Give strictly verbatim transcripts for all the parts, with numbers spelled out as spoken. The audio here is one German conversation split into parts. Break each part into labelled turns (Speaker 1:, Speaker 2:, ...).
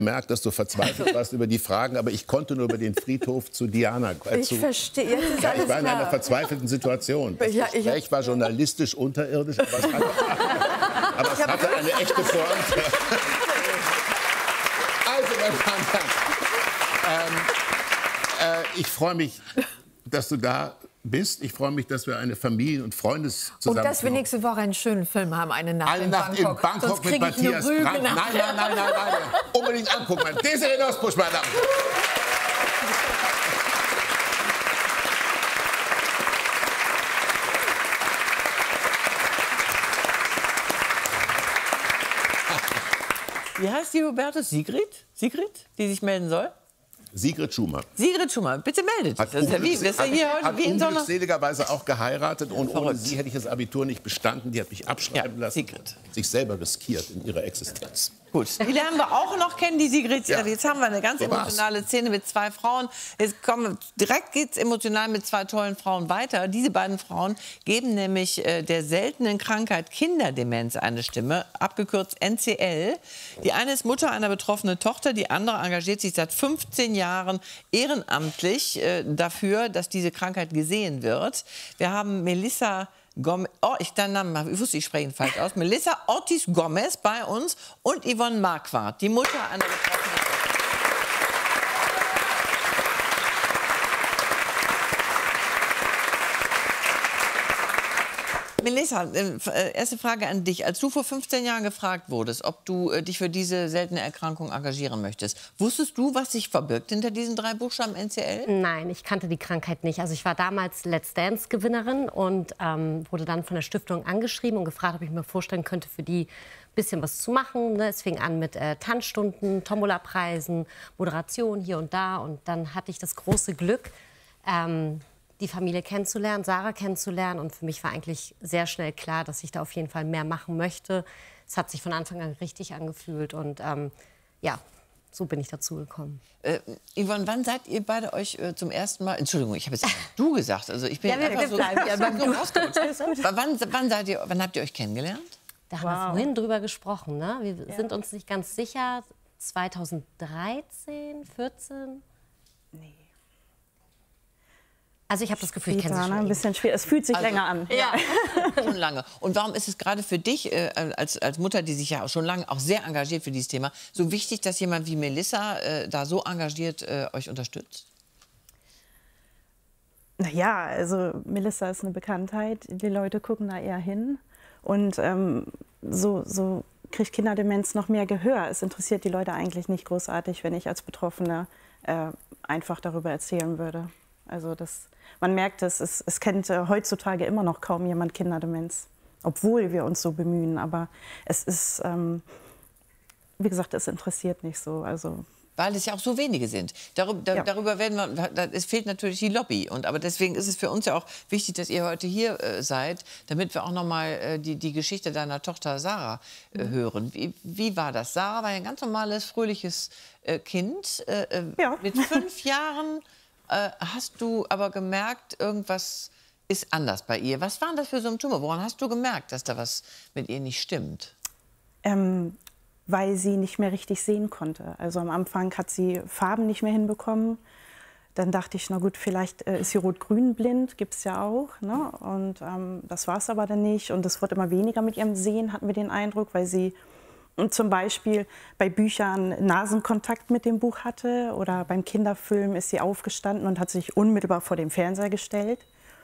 Speaker 1: gemerkt, dass du verzweifelt warst über die Fragen, aber ich konnte nur über den Friedhof zu Diana. Äh,
Speaker 2: ich
Speaker 1: zu,
Speaker 2: verstehe, jetzt ist alles
Speaker 1: ich war in
Speaker 2: klar.
Speaker 1: einer verzweifelten Situation. Das
Speaker 2: Ja, ich
Speaker 1: Gespräch war journalistisch unterirdisch, aber es hatte, aber es hatte eine echte Pointe. Also, meine Damen und Herren, ähm, äh, ich freue mich, dass du da bist. Ich freue mich, dass wir eine Familien- und Freundes zusammen.
Speaker 2: Und dass wir nächste Woche einen schönen Film haben, eine Nacht,
Speaker 1: eine
Speaker 2: in,
Speaker 1: Nacht
Speaker 2: Bangkok.
Speaker 1: in Bangkok
Speaker 2: Sonst
Speaker 1: mit
Speaker 2: kriege ich eine
Speaker 1: Matthias
Speaker 2: Rüge
Speaker 1: Brandt. Nein,
Speaker 2: nachher.
Speaker 1: nein, nein, nein, nein. Unbedingt angucken. Desiree Nosbusch, meine Damen.
Speaker 3: Wie heißt die Hubertus? Sigrid? Sigrid, die sich melden soll?
Speaker 1: Sigrid Schumer.
Speaker 3: Sigrid Schumer, bitte meldet dich.
Speaker 1: Hat,
Speaker 3: Das ist ja wie, das ist ja hier heute
Speaker 1: hat
Speaker 3: wie in so einer...
Speaker 1: unglückseligerweise auch geheiratet und ohne
Speaker 3: Verrückt.
Speaker 1: sie hätte ich das Abitur nicht bestanden. Die hat mich abschreiben
Speaker 3: Ja,
Speaker 1: lassen,
Speaker 3: Sigrid.
Speaker 1: sich selber riskiert in ihrer Existenz.
Speaker 3: Gut, die lernen wir auch noch kennen, die Sigrid.
Speaker 1: Ja.
Speaker 3: Jetzt haben wir eine ganz
Speaker 1: So war's.
Speaker 3: emotionale Szene mit zwei Frauen. Jetzt kommen wir, direkt geht's emotional mit zwei tollen Frauen weiter. Diese beiden Frauen geben nämlich äh, der seltenen Krankheit Kinderdemenz eine Stimme, abgekürzt N C L. Die eine ist Mutter einer betroffenen Tochter, die andere engagiert sich seit fünfzehn Jahren ehrenamtlich äh, dafür, dass diese Krankheit gesehen wird. Wir haben Melissa Gomez, oh, ich, deinen Namen, ich wusste, ich spreche ihn falsch aus. Melissa Ortiz Gomez bei uns und Yvonne Marquardt, die Mutter einer betroffenen Tochter. Melissa, äh, erste Frage an dich. Als du vor fünfzehn Jahren gefragt wurdest, ob du äh, dich für diese seltene Erkrankung engagieren möchtest, wusstest du, was sich verbirgt hinter diesen drei Buchstaben N C L?
Speaker 4: Nein, ich kannte die Krankheit nicht. Also ich war damals Let's Dance-Gewinnerin und ähm, wurde dann von der Stiftung angeschrieben und gefragt, ob ich mir vorstellen könnte, für die ein bisschen was zu machen. Ne? Es fing an mit äh, Tanzstunden, Tombola-Preisen, Moderation hier und da. Und dann hatte ich das große Glück, ähm, die Familie kennenzulernen, Sarah kennenzulernen. Und für mich war eigentlich sehr schnell klar, dass ich da auf jeden Fall mehr machen möchte. Es hat sich von Anfang an richtig angefühlt und ähm, ja, so bin ich dazu gekommen.
Speaker 3: Äh, Yvonne, wann seid ihr beide euch äh, zum ersten Mal... Entschuldigung, ich habe jetzt du gesagt. Also ich bin
Speaker 4: Ja, wir-
Speaker 3: einfach
Speaker 4: wir
Speaker 3: so...
Speaker 4: bleiben ja beim Du.
Speaker 3: wann, wann, seid ihr, wann habt ihr euch kennengelernt?
Speaker 4: Da haben wir vorhin drüber gesprochen. Ne? Wir sind uns nicht ganz sicher. zweitausenddreizehn, vierzehn?
Speaker 5: Nee.
Speaker 4: Also ich habe das Gefühl, ich kenne sie
Speaker 5: Später,
Speaker 4: schon
Speaker 5: ne? Ein bisschen schwer. Es fühlt sich
Speaker 3: Also-
Speaker 5: länger an.
Speaker 3: Ja, schon lange. Und warum ist es gerade für dich, äh, als, als Mutter, die sich ja auch schon lange auch sehr engagiert für dieses Thema, so wichtig, dass jemand wie Melissa äh, da so engagiert äh, euch unterstützt?
Speaker 5: Na ja, also Melissa ist eine Bekanntheit. Die Leute gucken da eher hin. Und ähm, so, so kriegt Kinderdemenz noch mehr Gehör. Es interessiert die Leute eigentlich nicht großartig, wenn ich als Betroffene äh, einfach darüber erzählen würde. Also das, man merkt es, es, es kennt äh, heutzutage immer noch kaum jemand Kinderdemenz, obwohl wir uns so bemühen. Aber es ist, ähm, wie gesagt, es interessiert nicht so. Also
Speaker 3: Weil es ja auch so wenige sind. Darüber, da,
Speaker 5: Ja.
Speaker 3: darüber werden wir, da, es fehlt natürlich die Lobby. Und, aber deswegen ist es für uns ja auch wichtig, dass ihr heute hier äh, seid, damit wir auch noch mal äh, die, die Geschichte deiner Tochter Sarah äh, hören. Wie, wie war das? Sarah war ein ganz normales, fröhliches äh, Kind. Äh, äh,
Speaker 5: Ja.
Speaker 3: Mit fünf Jahren äh, hast du aber gemerkt, irgendwas ist anders bei ihr. Was waren das für Symptome? Woran hast du gemerkt, dass da was mit ihr nicht stimmt?
Speaker 5: Ähm, weil sie nicht mehr richtig sehen konnte. Also am Anfang hat sie Farben nicht mehr hinbekommen. Dann dachte ich, na gut, vielleicht äh, ist sie rot-grün blind, gibt es ja auch. Ne? Und ähm, das war es aber dann nicht. Und es wurde immer weniger mit ihrem Sehen, hatten wir den Eindruck, weil sie und zum Beispiel bei Büchern Nasenkontakt mit dem Buch hatte. Oder beim Kinderfilm ist sie aufgestanden und hat sich unmittelbar vor dem Fernseher gestellt.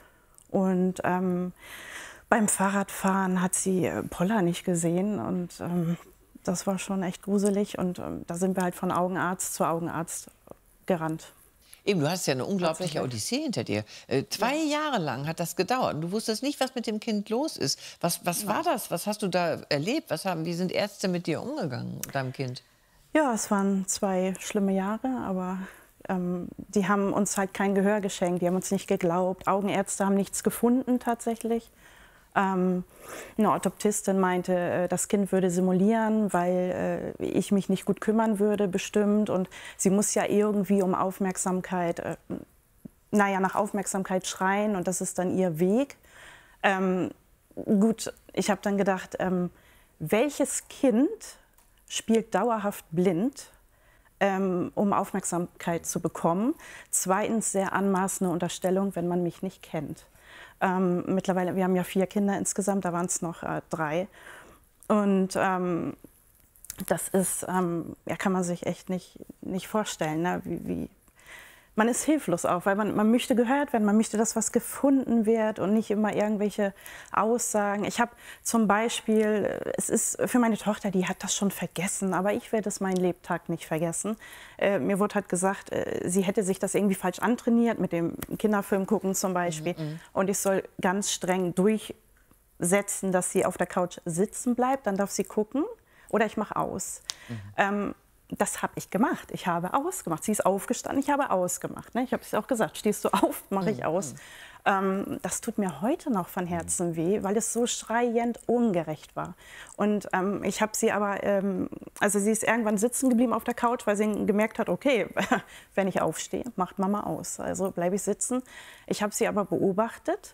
Speaker 5: Und ähm, beim Fahrradfahren hat sie äh, Poller nicht gesehen. Und ähm, das war schon echt gruselig. Und ähm, da sind wir halt von Augenarzt zu Augenarzt gerannt.
Speaker 3: Eben, du hast ja eine unglaubliche Odyssee hinter dir. Äh, zwei Jahre lang hat das gedauert. Du wusstest nicht, was mit dem Kind los ist. Was, was war das? Was hast du da erlebt? Was haben, wie sind Ärzte mit dir umgegangen, mit deinem Kind?
Speaker 5: Ja, es waren zwei schlimme Jahre, aber ähm, die haben uns halt kein Gehör geschenkt. Die haben uns nicht geglaubt. Augenärzte haben nichts gefunden tatsächlich. Ähm, eine Orthoptistin meinte, äh, das Kind würde simulieren, weil äh, ich mich nicht gut kümmern würde, bestimmt. Und sie muss ja irgendwie um Aufmerksamkeit, äh, naja, nach Aufmerksamkeit schreien. Und das ist dann ihr Weg. Ähm, gut, ich habe dann gedacht, ähm, welches Kind spielt dauerhaft blind, ähm, um Aufmerksamkeit zu bekommen. Zweitens sehr anmaßende Unterstellung, wenn man mich nicht kennt. Ähm, mittlerweile, wir haben ja vier Kinder insgesamt, da waren es noch äh, drei. Und ähm, das ist, ähm, ja, kann man sich echt nicht, nicht vorstellen, ne? wie, wie man ist hilflos auch, weil man, man möchte gehört werden, man möchte, dass was gefunden wird und nicht immer irgendwelche Aussagen. Ich habe zum Beispiel, es ist für meine Tochter, die hat das schon vergessen, aber ich werde es meinen Lebtag nicht vergessen. Äh, mir wurde halt gesagt, äh, sie hätte sich das irgendwie falsch antrainiert, mit dem Kinderfilm gucken zum Beispiel. Mhm. Und ich soll ganz streng durchsetzen, dass sie auf der Couch sitzen bleibt, dann darf sie gucken oder ich mache aus. Mhm. Ähm, Das habe ich gemacht. Ich habe ausgemacht. Sie ist aufgestanden, ich habe ausgemacht. Ne? Ich habe es auch gesagt, stehst du auf, mache ich aus. Mhm. Ähm, das tut mir heute noch von Herzen weh, weil es so schreiend ungerecht war. Und ähm, ich habe sie aber, ähm, also sie ist irgendwann sitzen geblieben auf der Couch, weil sie gemerkt hat, okay, wenn ich aufstehe, macht Mama aus. Also bleibe ich sitzen. Ich habe sie aber beobachtet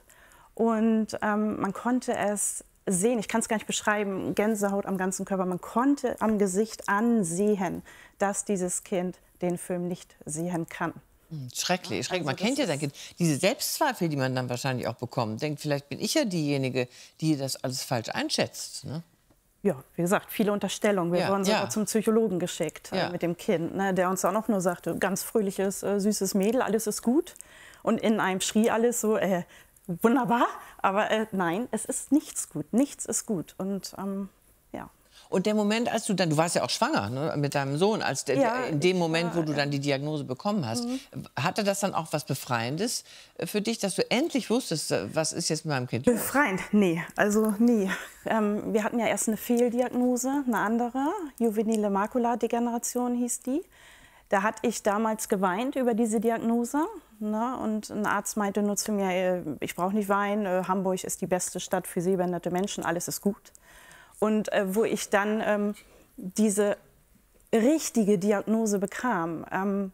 Speaker 5: und ähm, man konnte es sehen, ich kann es gar nicht beschreiben, Gänsehaut am ganzen Körper. Man konnte am Gesicht ansehen, dass dieses Kind den Film nicht sehen kann.
Speaker 3: Schrecklich, schrecklich.
Speaker 5: Also
Speaker 3: Man kennt ja
Speaker 5: das
Speaker 3: sein Kind. Diese Selbstzweifel, die man dann wahrscheinlich auch bekommt, denkt, vielleicht bin ich ja diejenige, die das alles falsch einschätzt. Ne?
Speaker 5: Ja, wie gesagt, viele Unterstellungen. Wir
Speaker 3: Ja,
Speaker 5: wurden sogar
Speaker 3: ja.
Speaker 5: zum Psychologen geschickt äh,
Speaker 3: Ja.
Speaker 5: mit dem Kind, ne, der uns auch noch nur sagte, ganz fröhliches, äh, süßes Mädel, alles ist gut. Und in einem schrie alles so, äh, wunderbar, aber äh, nein, es ist nichts gut, nichts ist gut. Und ähm, ja.
Speaker 3: Und der Moment, als du dann, du warst ja auch schwanger, ne, mit deinem Sohn, als der,
Speaker 5: Ja,
Speaker 3: in dem Moment,
Speaker 5: war,
Speaker 3: wo du dann die Diagnose bekommen hast, mhm. hatte das dann auch was Befreiendes für dich, dass du endlich wusstest, was ist jetzt mit meinem Kind?
Speaker 5: Befreiend? Nee, also nie. Ähm, wir hatten ja erst eine Fehldiagnose, eine andere, juvenile Makuladegeneration hieß die. Da hatte ich damals geweint über diese Diagnose. Ne? Und ein Arzt meinte nur zu mir, äh, ich brauche nicht weinen, äh, Hamburg ist die beste Stadt für sehbehinderte Menschen, alles ist gut. Und äh, wo ich dann ähm, diese richtige Diagnose bekam, ähm,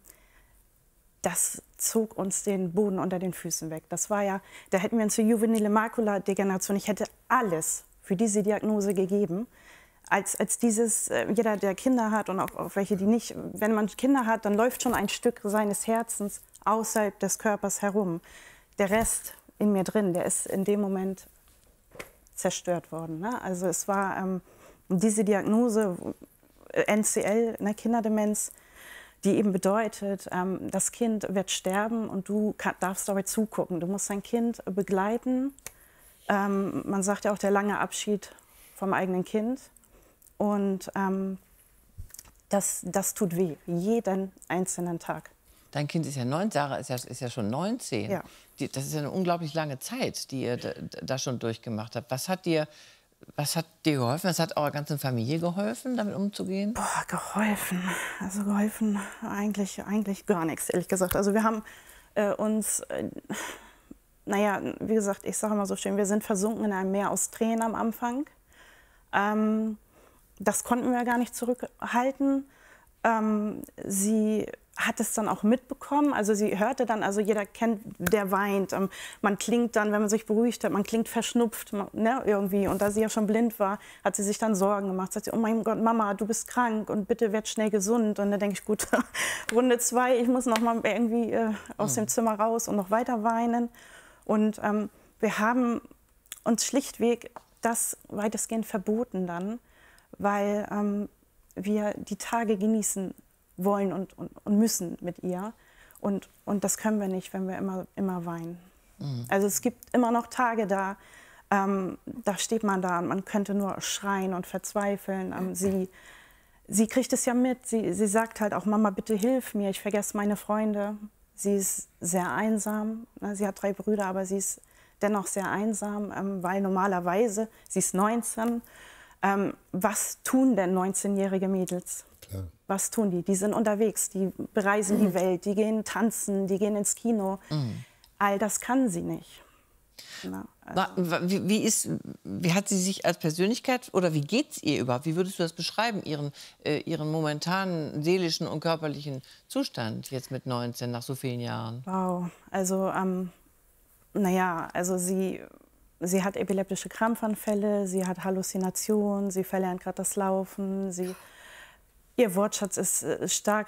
Speaker 5: das zog uns den Boden unter den Füßen weg. Das war ja, da hätten wir uns für juvenile Makuladegeneration, ich hätte alles für diese Diagnose gegeben. Als, als dieses, äh, jeder, der Kinder hat und auch, auch welche, die nicht, wenn man Kinder hat, dann läuft schon ein Stück seines Herzens außerhalb des Körpers herum. Der Rest in mir drin, der ist in dem Moment zerstört worden. Ne? Also es war ähm, diese Diagnose, äh, N C L, ne, Kinderdemenz, die eben bedeutet, ähm, das Kind wird sterben und du kann, darfst dabei zugucken. Du musst dein Kind begleiten. Ähm, man sagt ja auch der lange Abschied vom eigenen Kind. Und ähm, das, das tut weh, jeden einzelnen Tag.
Speaker 3: Dein Kind ist ja neun, Sarah ist ja, ist ja schon neunzehn.
Speaker 5: Ja.
Speaker 3: Die, das ist ja eine unglaublich lange Zeit, die ihr da, da schon durchgemacht habt. Was hat dir, was hat dir geholfen? Was hat eurer ganzen Familie geholfen, damit umzugehen?
Speaker 5: Boah, geholfen. Also geholfen eigentlich, eigentlich gar nichts, ehrlich gesagt. Also wir haben äh, uns, äh, naja, wie gesagt, ich sage immer so schön, wir sind versunken in einem Meer aus Tränen am Anfang. Ähm, das konnten wir gar nicht zurückhalten. Ähm, sie hat es dann auch mitbekommen, also sie hörte dann, also jeder kennt, der weint, ähm, man klingt dann, wenn man sich beruhigt hat, man klingt verschnupft, man, ne, irgendwie, und da sie ja schon blind war, hat sie sich dann Sorgen gemacht, sagt sie, oh mein Gott, Mama, du bist krank und bitte werd schnell gesund, und dann denke ich, gut, Runde zwei, ich muss noch mal irgendwie äh, aus mhm. dem Zimmer raus und noch weiter weinen, und ähm, wir haben uns schlichtweg das weitestgehend verboten dann, weil ähm, wir die Tage genießen wollen und, und, und müssen mit ihr. Und, und das können wir nicht, wenn wir immer, immer weinen. Mhm. Also es gibt immer noch Tage, da, ähm, da steht man da und man könnte nur schreien und verzweifeln. Ähm, sie, sie kriegt es ja mit. Sie, sie sagt halt auch, Mama, bitte hilf mir, ich vergesse meine Freunde. Sie ist sehr einsam. Sie hat drei Brüder, aber sie ist dennoch sehr einsam, ähm, weil normalerweise, sie ist neunzehn, ähm, was tun denn neunzehnjährige Mädels? Klar. Was tun die? Die sind unterwegs, die bereisen mhm. die Welt, die gehen tanzen, die gehen ins Kino. Mhm. All das kann sie nicht. Na, also.
Speaker 3: wie, wie, ist, wie hat sie sich als Persönlichkeit, oder wie geht es ihr überhaupt? Wie würdest du das beschreiben, ihren, äh, ihren momentanen seelischen und körperlichen Zustand jetzt mit neunzehn, nach so vielen Jahren?
Speaker 5: Wow, also, ähm, naja, also sie... Sie hat epileptische Krampfanfälle, sie hat Halluzinationen, sie verlernt gerade das Laufen, sie, ihr Wortschatz ist stark